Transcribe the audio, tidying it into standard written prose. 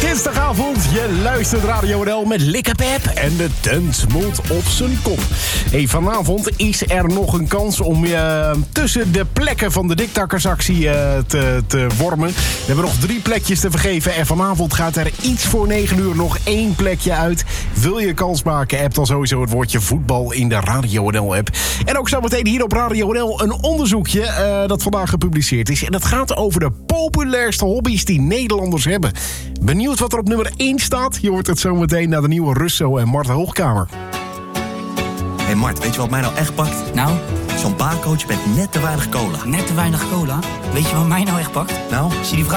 Dinsdagavond, je luistert Radio NL met Likkepep en de tent moet op zijn kop. Hey, vanavond is er nog een kans om je tussen de plekken van de Diktakkersactie te wormen. We hebben nog 3 plekjes te vergeven en vanavond gaat er iets voor 9 uur nog 1 plekje uit. Wil je kans maken, app dan sowieso het woordje voetbal in de Radio NL app. En ook zometeen hier op Radio NL een onderzoekje dat vandaag gepubliceerd is. En dat gaat over de populairste hobby's die Nederlanders hebben. Benieuwd wat er op nummer 1 staat? Je hoort het zometeen naar de nieuwe Russo en Mart Hoogkamer. Hey Mart, weet je wat mij nou echt pakt? Nou? Zo'n barcoach met net te weinig cola. Net te weinig cola? Weet je wat mij nou echt pakt? Nou? Zie die vrouw